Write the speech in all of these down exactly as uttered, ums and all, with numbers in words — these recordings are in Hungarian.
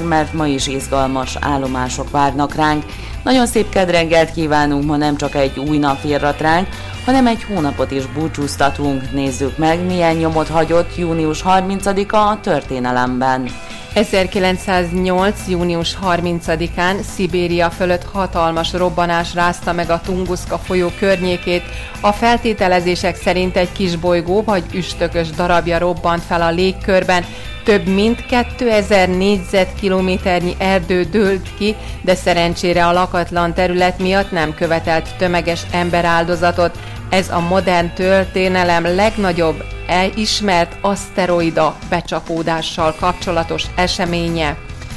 mert ma is izgalmas állomások várnak ránk. Nagyon szép kedreggelt kívánunk, ma nem csak egy új nap virrat ránk, hanem egy hónapot is búcsúztatunk. Nézzük meg, milyen nyomot hagyott június harmincadika a történelemben. ezerkilencszáznyolc. június harmincadikán Szibéria fölött hatalmas robbanás rázta meg a Tunguszka folyó környékét. A feltételezések szerint egy kisbolygó vagy üstökös darabja robbant fel a légkörben. Több mint kétezer négyzetkilométernyi erdő dőlt ki, de szerencsére a lakatlan terület miatt nem követelt tömeges emberáldozatot. Ez a modern történelem legnagyobb ismert aszteroida becsapódással kapcsolatos eseménye.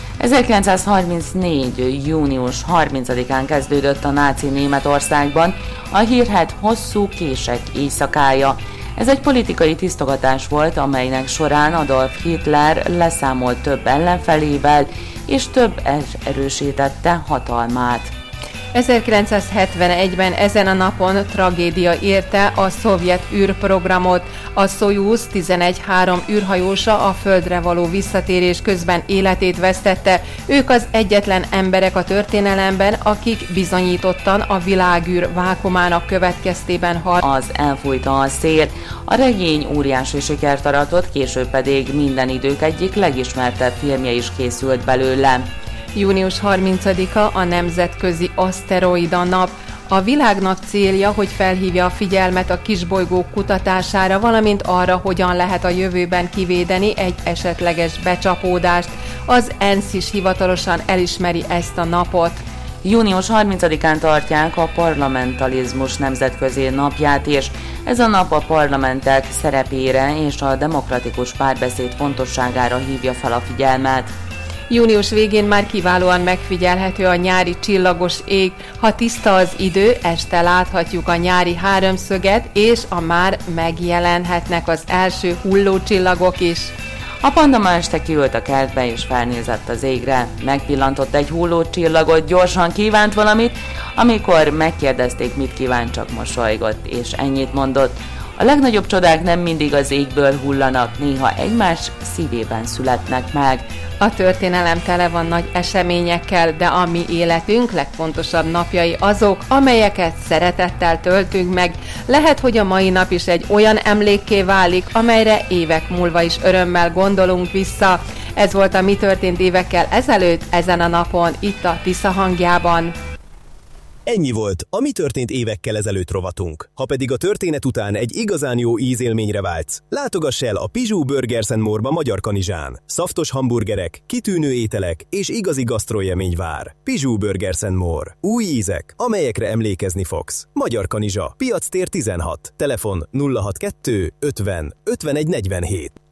ezerkilencszázharmincnégy. június harmincadikán kezdődött a náci Németországban a hírhedt hosszú kések éjszakája. Ez egy politikai tisztogatás volt, amelynek során Adolf Hitler leszámolt több ellenfelével és több erősítette hatalmát. ezerkilencszázhetvenegyben ezen a napon tragédia érte a szovjet űrprogramot. A Szojuz tizenegy három űrhajósa a Földre való visszatérés közben életét vesztette. Ők az egyetlen emberek a történelemben, akik bizonyítottan a világűr vákumának következtében hal. Az elfújta a szél. A regény óriási sikert aratott, később pedig minden idők egyik legismertebb filmje is készült belőle. június harmincadika a Nemzetközi Aszteroida Nap. A világnak célja, hogy felhívja a figyelmet a kisbolygók kutatására, valamint arra, hogyan lehet a jövőben kivédeni egy esetleges becsapódást. Az ENSZ is hivatalosan elismeri ezt a napot. június harmincadikán tartják a Parlamentarizmus Nemzetközi Napját is. Ez a nap a parlamentek szerepére és a demokratikus párbeszéd fontosságára hívja fel a figyelmet. Június végén már kiválóan megfigyelhető a nyári csillagos ég. Ha tiszta az idő, este láthatjuk a nyári háromszöget, és a már megjelenhetnek az első hullócsillagok is. A panda ma este kiült a kertbe és felnézett az égre. Megpillantott egy hullócsillagot, gyorsan kívánt valamit, amikor megkérdezték, mit kíván, csak mosolygott, és ennyit mondott. A legnagyobb csodák nem mindig az égből hullanak, néha egymás szívében születnek meg. A történelem tele van nagy eseményekkel, de a mi életünk legfontosabb napjai azok, amelyeket szeretettel töltünk meg. Lehet, hogy a mai nap is egy olyan emlékké válik, amelyre évek múlva is örömmel gondolunk vissza. Ez volt a Mi történt évekkel ezelőtt, ezen a napon, itt a Tisza hangjában. Ennyi volt a Mi történt évekkel ezelőtt rovatunk. Ha pedig a történet után egy igazán jó ízélményre vágysz, látogass el a Pizsú Burgers and More-ba Magyarkanizsán. Szaftos hamburgerek, kitűnő ételek és igazi gasztroélmény vár. Pizsú Burgers and More. Új ízek, amelyekre emlékezni fogsz. Magyarkanizsa, Piactér tizenhat, telefon nulla hatvankettő ötven ötvenegy negyvenhét.